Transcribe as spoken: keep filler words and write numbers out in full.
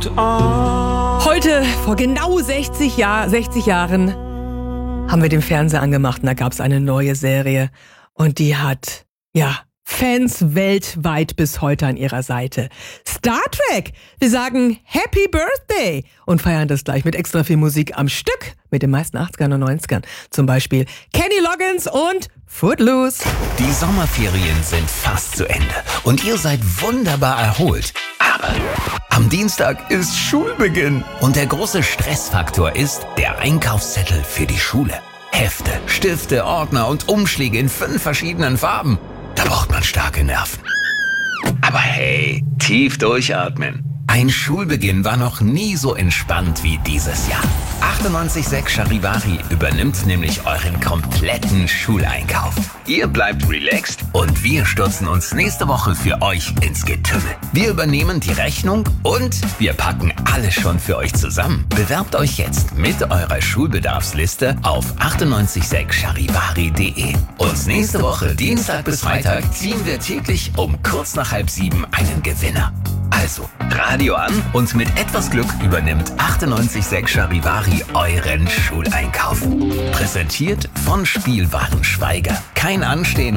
Heute, vor genau sechzig, Jahr, sechzig Jahren, haben wir den Fernseher angemacht und da gab es eine neue Serie. Und die hat, ja, Fans weltweit bis heute an ihrer Seite. Star Trek! Wir sagen Happy Birthday und feiern das gleich mit extra viel Musik am Stück mit den meisten achtzigern und neunzigern. Zum Beispiel Kenny Loggins und Footloose. Die Sommerferien sind fast zu Ende und ihr seid wunderbar erholt. Aber am Dienstag ist Schulbeginn und der große Stressfaktor ist der Einkaufszettel für die Schule. Hefte, Stifte, Ordner und Umschläge in fünf verschiedenen Farben. Da braucht man starke Nerven. Aber hey, tief durchatmen. Ein Schulbeginn war noch nie so entspannt wie dieses Jahr. achtundneunzig Komma sechs Charivari übernimmt nämlich euren kompletten Schuleinkauf. Ihr bleibt relaxed und wir stürzen uns nächste Woche für euch ins Getümmel. Wir übernehmen die Rechnung und wir packen alles schon für euch zusammen. Bewerbt euch jetzt mit eurer Schulbedarfsliste auf achtundneunzig Komma sechs charivari punkt de. Und nächste Woche, Dienstag bis Freitag, ziehen wir täglich um kurz nach halb sieben einen Gewinner. Also, Radio an und mit etwas Glück übernimmt achtundneunzig Komma sechs Charivari euren Schuleinkauf. Präsentiert von Spielwarenschweiger. Kein Anstehen